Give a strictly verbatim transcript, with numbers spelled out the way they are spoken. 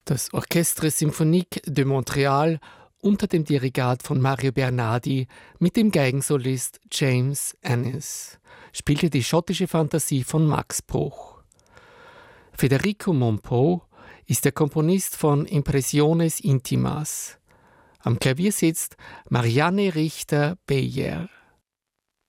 Das Orchestre Symphonique de Montréal unter dem Dirigat von Mario Bernardi mit dem Geigensolist James Annis spielte die schottische Fantasie von Max Bruch. Federico Monpeau ist der Komponist von Impressiones Intimas. Am Klavier sitzt Marianne Richter-Beyer.